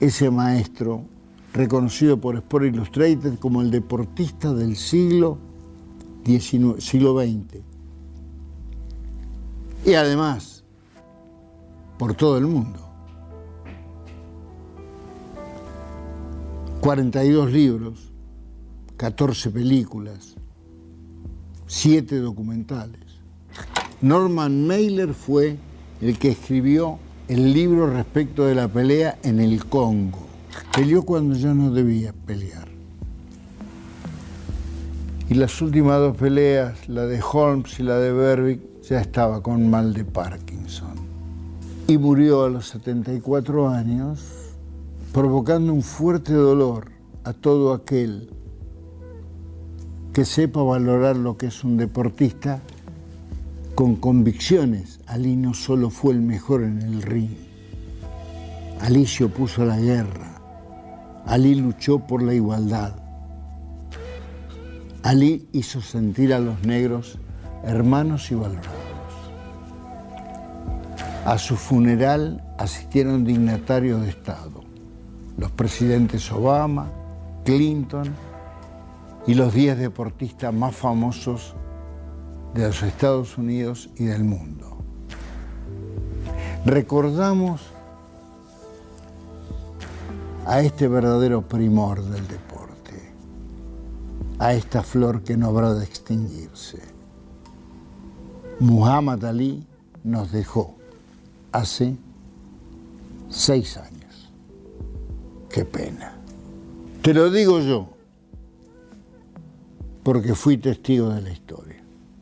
ese maestro, reconocido por Sport Illustrated como el deportista del siglo XX. Y además, por todo el mundo. 42 libros, 14 películas, 7 documentales. Norman Mailer fue el que escribió el libro respecto de la pelea en el Congo. Peleó cuando ya no debía pelear. Y las últimas 2 peleas, la de Holmes y la de Berwick, ya estaba con mal de Parkinson. Y murió a los 74 años, provocando un fuerte dolor a todo aquel que sepa valorar lo que es un deportista con convicciones. Ali no solo fue el mejor en el ring, Ali se opuso a la guerra, Ali luchó por la igualdad, Ali hizo sentir a los negros hermanos y valorados. A su funeral asistieron dignatarios de Estado, los presidentes Obama, Clinton y los 10 deportistas más famosos de los Estados Unidos y del mundo. Recordamos a este verdadero primor del deporte, a esta flor que no habrá de extinguirse. Muhammad Ali nos dejó hace 6 años. Qué pena. Te lo digo yo, porque fui testigo de la historia.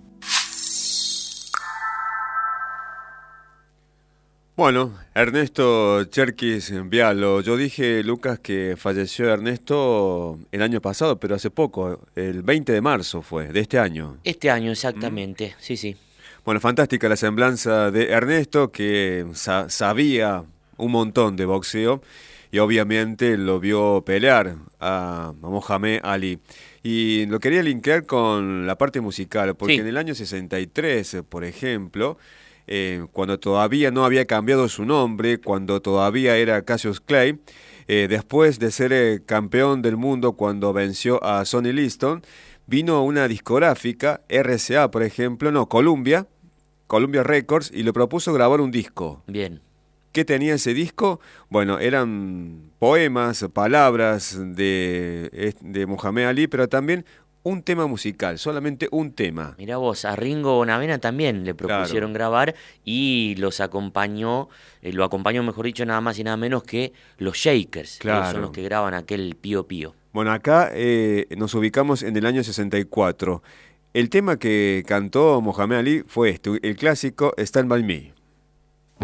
Bueno, Ernesto Cherkis Vialo. Yo dije, Lucas, que falleció Ernesto el año pasado, pero hace poco, el 20 de marzo fue, de este año. Este año, exactamente, sí, sí. Bueno, fantástica la semblanza de Ernesto, que sabía un montón de boxeo y obviamente lo vio pelear a Mohamed Ali. Y lo quería linkear con la parte musical, porque en el año 63, por ejemplo, cuando todavía no había cambiado su nombre, cuando todavía era Cassius Clay, después de ser campeón del mundo cuando venció a Sonny Liston, vino una discográfica, RCA por ejemplo, Columbia Records, y le propuso grabar un disco. Bien. ¿Qué tenía ese disco? Bueno, eran poemas, palabras de Mohamed Ali, pero también un tema musical, solamente un tema. Mirá vos, a Ringo Bonavena también le propusieron grabar y lo acompañó, mejor dicho, nada más y nada menos que los Shakers, que son los que graban aquel Pío Pío. Bueno, acá nos ubicamos en el año 64. El tema que cantó Mohamed Ali fue el clásico Stand By Me.